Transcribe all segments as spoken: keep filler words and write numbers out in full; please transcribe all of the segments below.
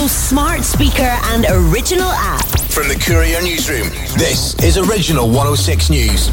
smart speaker and original app. From the Courier Newsroom, this is Original one oh six News.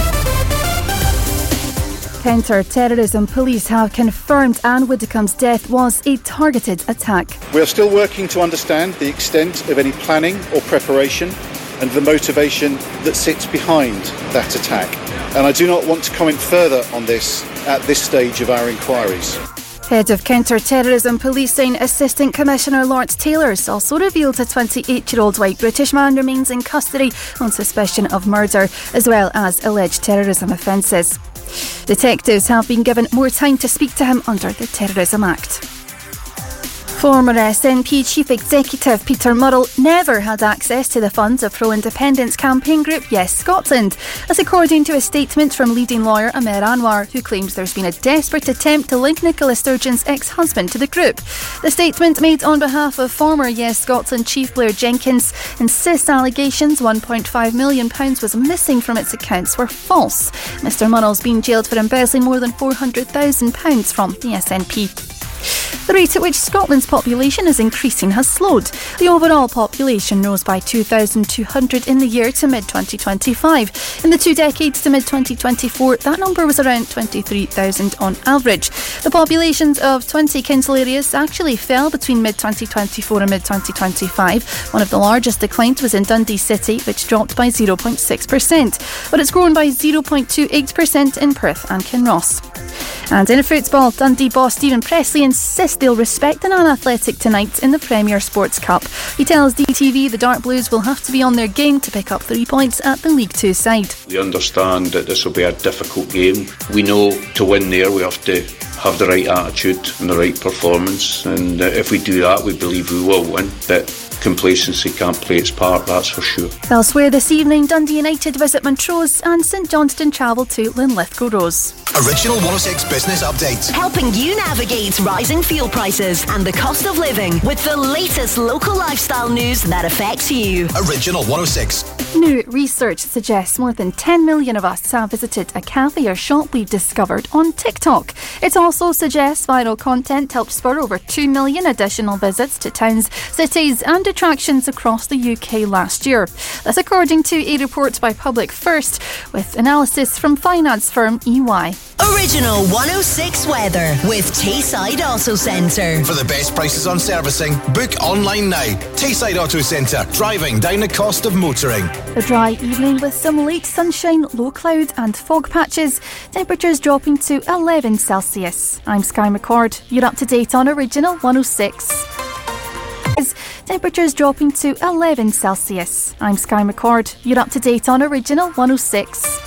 Counter-terrorism police have confirmed Anne Widdecombe's death was a targeted attack. We are still working to understand the extent of any planning or preparation and the motivation that sits behind that attack. And I do not want to comment further on this at this stage of our inquiries. Head of Counter-Terrorism Policing Assistant Commissioner Lawrence Taylors also revealed a twenty-eight-year-old white British man remains in custody on suspicion of murder as well as alleged terrorism offences. Detectives have been given more time to speak to him under the Terrorism Act. Former S N P Chief Executive Peter Murrell never had access to the funds of pro-independence campaign group Yes Scotland. That's according to a statement from leading lawyer Amer Anwar, who claims there's been a desperate attempt to link Nicola Sturgeon's ex-husband to the group. The statement, made on behalf of former Yes Scotland Chief Blair Jenkins, insists allegations one point five million pounds was missing from its accounts were false. Mr Murrell's been jailed for embezzling more than four hundred thousand pounds from the S N P. The rate at which Scotland's population is increasing has slowed. The overall population rose by two thousand two hundred in the year to mid twenty twenty-five. In the two decades to mid twenty twenty-four, that number was around twenty-three thousand on average. The populations of twenty council areas actually fell between mid twenty twenty-four and mid twenty twenty-five. One of the largest declines was in Dundee City, which dropped by zero point six percent. But it's grown by zero point two eight percent in Perth and Kinross. And in football, Dundee boss Stephen Pressley insists they'll respect the non-athletic tonight in the Premier Sports Cup. He tells D T V the Dark Blues will have to be on their game to pick up three points at the League Two side. We understand that this will be a difficult game. We know to win there we have to have the right attitude and the right performance, and if we do that we believe we will win. But complacency can't play its part, that's for sure. Elsewhere this evening, Dundee United visit Montrose and St Johnstone travel to Linlithgow Rose. Original one oh six Business Update. Helping you navigate rising fuel prices and the cost of living with the latest local lifestyle news that affects you. Original one oh six. New research suggests more than ten million of us have visited a cafe or shop we've discovered on TikTok. It also suggests viral content helped spur over two million additional visits to towns, cities and attractions across the U K last year. That's according to a report by Public First with analysis from finance firm E Y. Original one oh six weather with Tayside Auto Centre. For the best prices on servicing, book online now. Tayside Auto Centre, driving down the cost of motoring. A dry evening with some late sunshine, low cloud and fog patches. Temperatures dropping to eleven Celsius. I'm Sky McCord. You're up to date on Original one oh six. Temperatures dropping to eleven Celsius. I'm Sky McCord. You're up to date on Original one oh six.